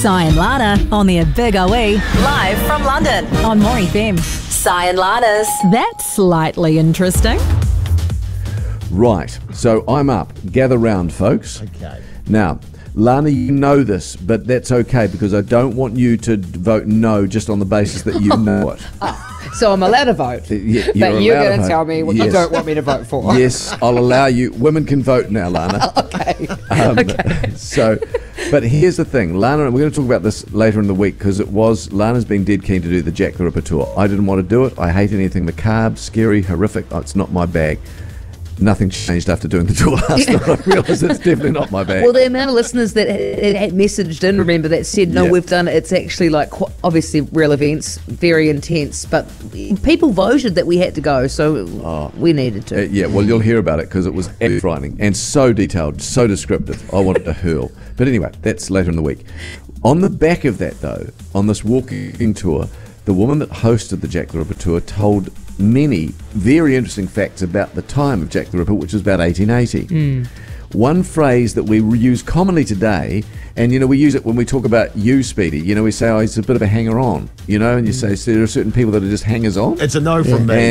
Si and Lana on their Big OE, Live from London on More FM. Si and Lana's. That's slightly interesting. Right, so I'm up. Gather round, folks. Okay. Now, Lana, you know this, but that's okay because I don't want you to vote no just on the basis that you know it. So I'm allowed to vote, Yeah, but you're allowed going to vote. tell me what you Yes. don't want me to vote for. Yes, I'll allow you. Women can vote now, Lana. Okay. So, but here's the thing, Lana, and we're going to talk about this later in the week because Lana's been dead keen to do the Jack the Ripper tour. I didn't want to do it. I hate anything macabre, scary, horrific. It's not my bag. Nothing changed after doing the tour last night. I realised it's definitely not my bag. Well, the amount of listeners that had messaged in, remember, that said, no, Yeah. we've done it. It's actually like obviously real events, very intense, but people voted that we had to go, so we needed to. Yeah, well, you'll hear about it because it was absolutely frightening and so detailed, so descriptive. I wanted to hurl. But anyway, that's later in the week. On the back of that, though, on this walking tour, the woman that hosted the Jack the Ripper tour told many very interesting facts about the time of Jack the Ripper, which was about 1880. One phrase that we use commonly today, and we use it when we talk about you, Speedy. We say, oh, he's a bit of a hanger-on, and you say, so there are certain people that are just hangers-on. It's a no from me.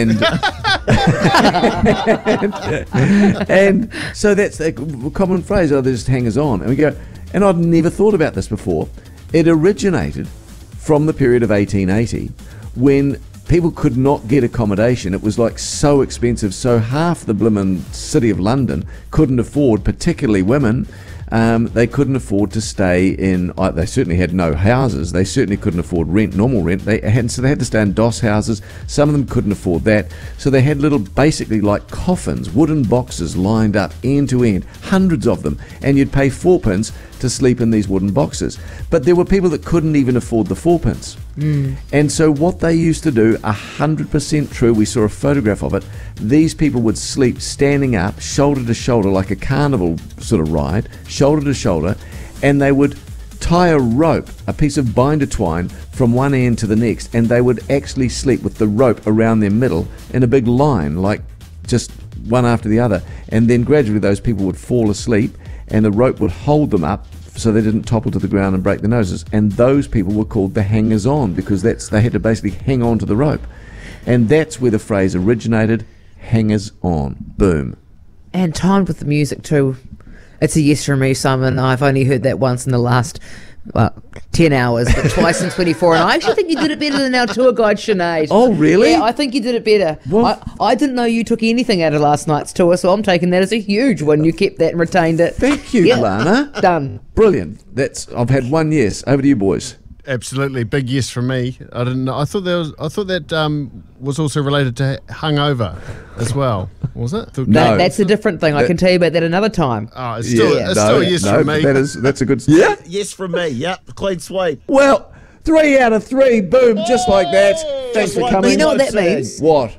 And so that's a common phrase, oh, they're just hangers-on. And we go, and I'd never thought about this before. It originated from the period of 1880 when people could not get accommodation. It was like so expensive, so half the blimmin' city of London couldn't afford, particularly women, they couldn't afford to stay in, they certainly had no houses, they certainly couldn't afford normal rent, so they had to stay in doss houses. Some of them couldn't afford that, so they had little, basically like coffins, wooden boxes lined up end to end, hundreds of them, and you'd pay 4p to sleep in these wooden boxes. But there were people that couldn't even afford the 4p. And so what they used to do, 100% true, we saw a photograph of it, these people would sleep standing up, shoulder to shoulder, like a carnival sort of ride, shoulder to shoulder, and they would tie a rope, a piece of binder twine, from one end to the next, and they would actually sleep with the rope around their middle in a big line, like just one after the other. And then gradually those people would fall asleep, and the rope would hold them up so they didn't topple to the ground and break their noses. And those people were called the hangers-on because they had to basically hang on to the rope. And that's where the phrase originated, hangers-on. Boom. And timed with the music too. It's a yes from me, Simon. I've only heard that once in the last 10 hours, but twice in 24. And I actually think you did it better than our tour guide, Sinead. Oh, really? Yeah, I think you did it better. I didn't know you took anything out of last night's tour, so I'm taking that as a huge one. You kept that and retained it. Thank you, Lana. Done. Brilliant. I've had one yes. Over to you, boys. Absolutely, big yes from me. I didn't know. I thought that was also related to hungover as well. Was it? No. That's a different thing. I can tell you about that another time. Oh, it's still a yes from me. That's a good. Yeah. Yes from me. Yep, clean sweep. Well, 3 out of 3. Boom, just like that. Thanks for coming. You know what that means? What?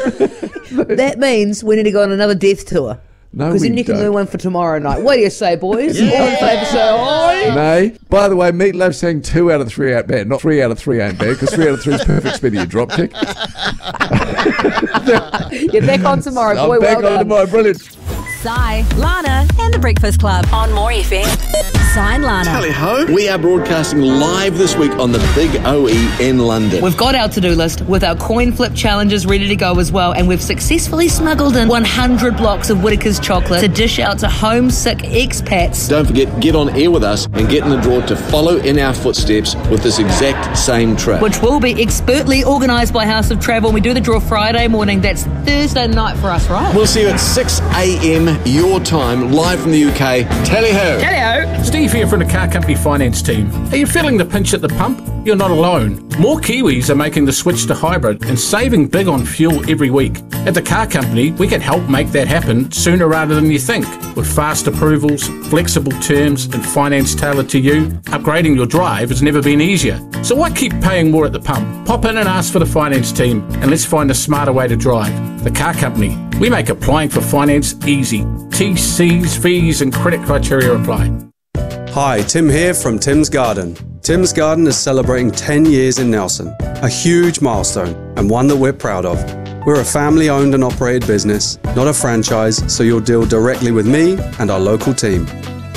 That means we need to go on another death tour. No, Because we then you can don't. do one for tomorrow night. What do you say, boys? All in favour, say aye. No. By the way, Meatloaf saying 2 out of 3 ain't bad. Not 3 out of 3 ain't bad, because 3 out of 3 is perfect speed of your drop kick. You're back on tomorrow, boy. I'm back well on done. tomorrow. Brilliant. Si, Lana, and the Breakfast Club On More FM. Si and Lana. Tally ho. We are broadcasting live this week on the Big OE in London. We've got our to-do list with our coin flip challenges ready to go as well, and we've successfully smuggled in 100 blocks of Whittaker's chocolate to dish out to homesick expats. Don't forget, get on air with us and get in the draw to follow in our footsteps with this exact same trip. Which will be expertly organised by House of Travel. We do the draw Friday morning. That's Thursday night for us, right? We'll see you at 6 a.m. your time, live from the UK. Tally ho. Hello. Steve here from the Car Company Finance team. Are you feeling the pinch at the pump? You're not alone. More Kiwis are making the switch to hybrid and saving big on fuel every week. At the Car Company, we can help make that happen sooner rather than you think. With fast approvals, flexible terms and finance tailored to you, upgrading your drive has never been easier. So why keep paying more at the pump? Pop in and ask for the finance team and let's find a smarter way to drive. The Car Company. We make applying for finance easy. TCs, fees and credit criteria apply. Hi, Tim here from Tim's Garden. Tim's Garden is celebrating 10 years in Nelson, a huge milestone and one that we're proud of. We're a family-owned and operated business, not a franchise, so you'll deal directly with me and our local team.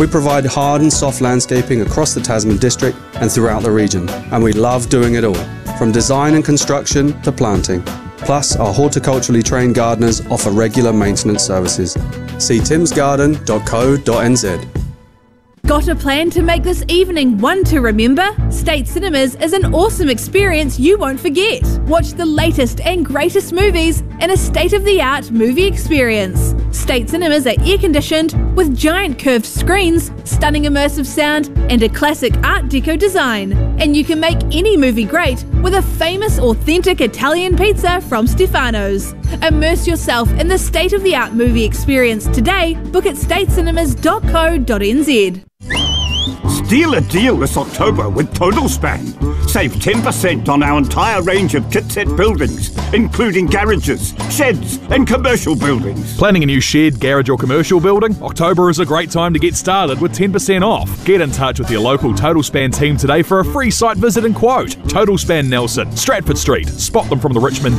We provide hard and soft landscaping across the Tasman district and throughout the region, and we love doing it all, from design and construction to planting. Plus, our horticulturally trained gardeners offer regular maintenance services. See timsgarden.co.nz. Got a plan to make this evening one to remember? State Cinemas is an awesome experience you won't forget. Watch the latest and greatest movies in a state-of-the-art movie experience. State Cinemas are air-conditioned with giant curved screens, stunning immersive sound, and a classic Art Deco design. And you can make any movie great with a famous authentic Italian pizza from Stefano's. Immerse yourself in the state-of-the-art movie experience today. Book at statecinemas.co.nz. Steal a deal this October with Total Span. Save 10% on our entire range of kit set buildings, including garages, sheds and commercial buildings. Planning a new shed, garage or commercial building? October is a great time to get started with 10% off. Get in touch with your local Total Span team today for a free site visit and quote. Total Span Nelson, Stratford Street. Spot them from the Richmond